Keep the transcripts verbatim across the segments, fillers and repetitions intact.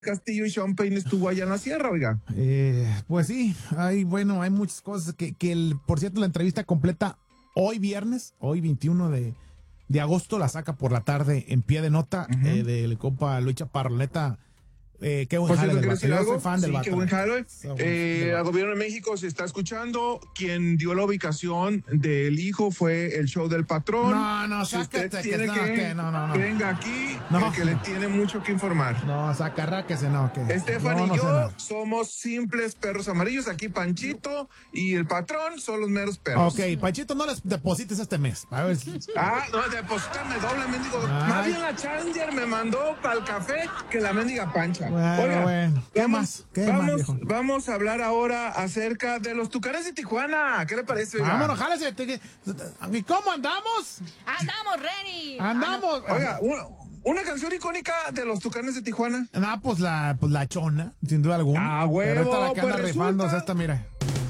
Castillo y Sean Payne estuvo allá en la sierra, oiga. Eh, pues sí, hay, bueno, hay muchas cosas que, que el, por cierto, la entrevista completa hoy viernes, hoy veintiuno de, de agosto, la saca por la tarde en Pie de Nota, uh-huh. eh, del compa Luis Chaparro, neta. Eh, qué buen jale del vato. Yo soy fan sí, del vato. Qué buen jale. Eh, el gobierno de México se está escuchando. Quien dio la ubicación del hijo fue el show del patrón. No, no, si sácate. usted Que, tiene no, que, que no, no, no. que venga aquí, no. el que le tiene mucho que informar. No, sacarráquese, no. Que, Estefan no, y no yo no. somos simples perros amarillos. Aquí Panchito y el patrón son los meros perros. Ok, Panchito, no les deposites este mes. A ver si... Ah, no, deposítame doble, mendigo. Ay. Más bien la Challenger me mandó para el café que la mendiga Pancha. Bueno, Oiga, bueno. ¿Qué vamos, más? ¿Qué vamos, más, vamos a hablar ahora acerca de los Tucanes de Tijuana. ¿Qué le parece? Oiga? Vámonos, jálese. ¿Y cómo andamos? Andamos, ready. Andamos. Oiga, una, una canción icónica de los Tucanes de Tijuana. Ah, pues la, pues la Chona, sin duda alguna. Ah, huevo. Pero esta la que anda pues rifando, resulta... esta, mira.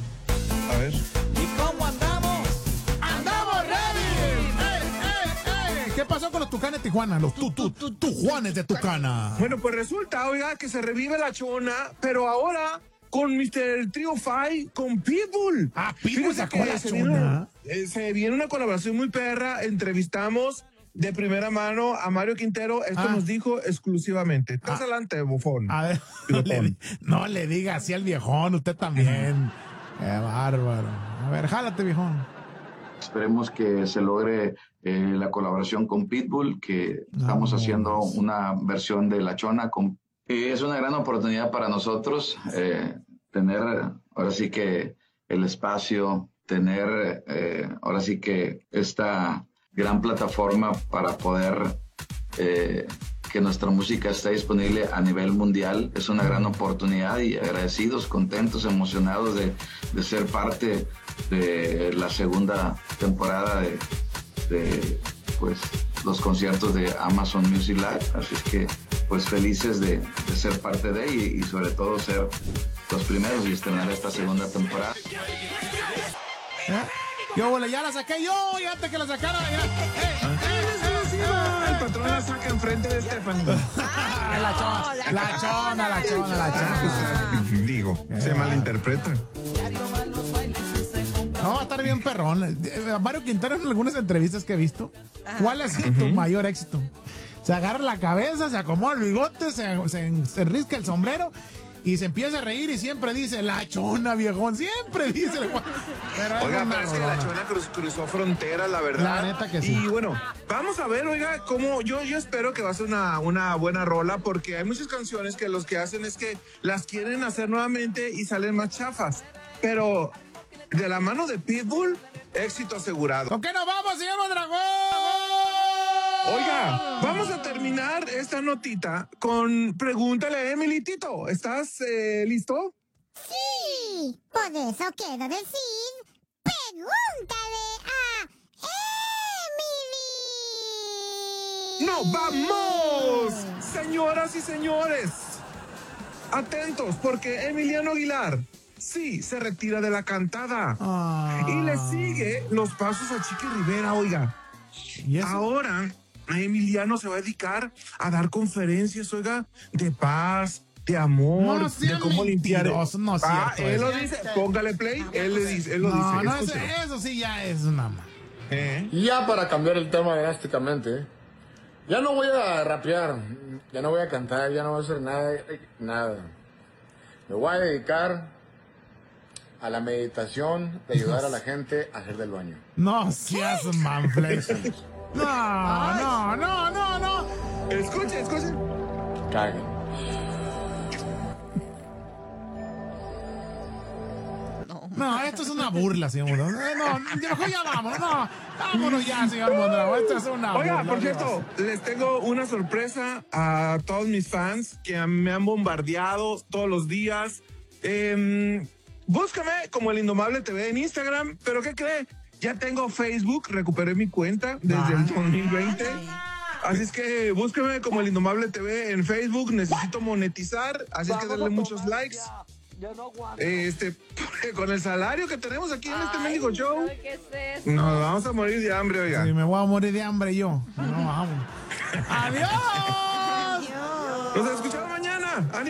A ver. ¿Y cómo andamos? ¡Andamos, ready! ¡Ey, ey, ey! ¿Qué pasó con los Tucanes de Tijuana? Los tu, tu, tu, Tujuanes de Tucana. Bueno, pues resulta, oiga, que se revive la Chona, pero ahora con mister Trio Five, con Pitbull. Ah, Pitbull sacó la se Chona. Viene, eh, se viene una colaboración muy perra. Entrevistamos de primera mano a Mario Quintero. Esto ah. nos dijo exclusivamente. Estás ah. adelante, bufón. A ver, no le, no le diga así al viejón, usted también. Qué bárbaro. A ver, jálate, viejón. Esperemos que se logre eh, la colaboración con Pitbull, que no, estamos haciendo no, no. una versión de La Chona. Con, eh, es una gran oportunidad para nosotros eh, tener, ahora sí que el espacio, tener, eh, ahora sí que esta gran plataforma para poder eh, que nuestra música esté disponible a nivel mundial. Es una gran oportunidad y agradecidos, contentos, emocionados de, de ser parte de la segunda temporada de, de pues, los conciertos de Amazon Music Live. Así es que pues felices de, de ser parte de y, y sobre todo ser los primeros y estrenar esta segunda temporada. ¿Eh? Yo, bueno, ya la saqué yo y antes que la sacara ya. ¡Eh, eh, eh, eh! El patrón la saca enfrente de Stephanie. Ah, la chona, la chona, la chona, la chona. Digo, se malinterpreta. No, va a estar bien perrón. Mario Quintero en algunas entrevistas que he visto. ¿Cuál ha sido uh-huh. tu mayor éxito? Se agarra la cabeza, se acomoda el bigote, se, se, se risca el sombrero y se empieza a reír y siempre dice La Chona, viejón. Siempre dice. Pero oiga, parece que La Chona cruz, cruzó fronteras, la verdad. La neta que sí. Y bueno, vamos a ver, oiga, cómo yo, yo espero que va a ser una, una buena rola, porque hay muchas canciones que los que hacen es que las quieren hacer nuevamente y salen más chafas. Pero de la mano de Pitbull, éxito asegurado. ¿Con qué nos vamos, señor Mondragón? Oiga, vamos a terminar esta notita con Pregúntale a Emily. Tito, ¿estás eh, listo? Sí, por eso quiero decir, pregúntale a Emily. ¡No, vamos! Señoras y señores, atentos, porque Emiliano Aguilar sí se retira de la cantada ah. y le sigue los pasos a Chiqui Rivera, oiga. ¿Y eso? Ahora Emiliano se va a dedicar a dar conferencias, oiga, de paz, de amor, no de cómo limpiar. No es ah, cierto, él lo dice, póngale play, él le dice, él lo no, dice. No, eso, eso sí ya es una. ¿Eh? Y ya para cambiar el tema drásticamente, ya no voy a rapear, ya no voy a cantar, ya no voy a hacer nada, nada. Me voy a dedicar a la meditación de ayudar a la gente a hacer del baño. No seas manflex. No, no, no, no, no. Escuchen, escuchen. Caguen. No. No, esto es una burla, señor. No, no, mejor ya vámonos. No, vámonos ya, señor Mondragón. Esto es una Oiga, burla. por cierto, les tengo una sorpresa a todos mis fans que me han bombardeado todos los días. Eh, búscame como El Indomable T V en Instagram, pero ¿qué cree? Ya tengo Facebook, recuperé mi cuenta desde ah, el dos mil veinte. Así es que búsqueme como El Indomable T V en Facebook. Necesito monetizar, así es que darle muchos likes. Este, con el salario que tenemos aquí en este mendigo show, nos vamos a morir de hambre, oiga. Sí, me voy a morir de hambre yo. No, vamos. ¡Adiós! Nos escuchamos mañana. ánimo.